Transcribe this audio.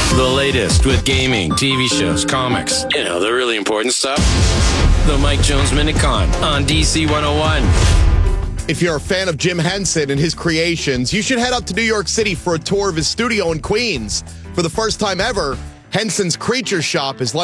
The latest with gaming, TV shows, comics, the really important stuff. The Mike Jones Minute Con on DC 101. If you're a fan of Jim Henson and his creations, you should head up to New York City for a tour of his studio in Queens. For the first time ever, Henson's Creature Shop is